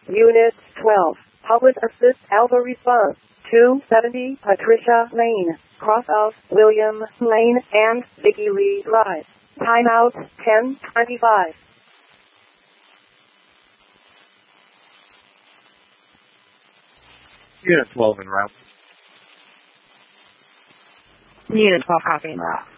Unit 12, Public Assist Alpha Response, 270 Patricia Lane, cross of William Lane and Vicky Lee Drive. Timeout 10:25. Unit 12 en route. Unit 12 copy en route.